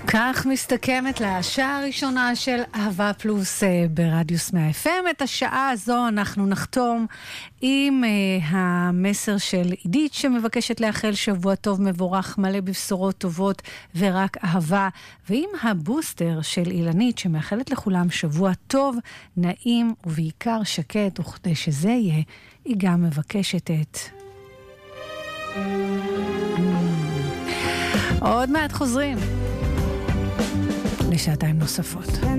כך מסתכמת לשעה הראשונה של אהבה פלוס ברדיוס 100 FM. את השעה הזו אנחנו נחתום עם המסר של עידית שמבקשת לאחל שבוע טוב מבורך מלא בבשורות טובות ורק אהבה, ועם הבוסטר של אילנית שמאחלת לכולם שבוע טוב, נעים ובעיקר שקט, וכדי שזה יהיה היא גם מבקשת את עוד מעט חוזרים לשעתיים נוספות.